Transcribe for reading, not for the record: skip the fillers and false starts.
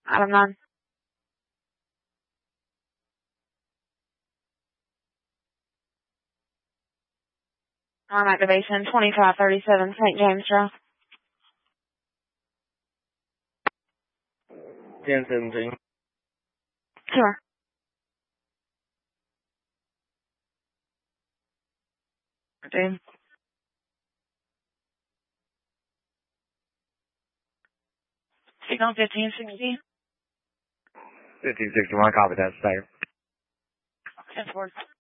Adam 9. On activation, 2537 St. James Drive. 1017. Sure. Dude. Signal 1560. 1561, copy that, sir. 10-4.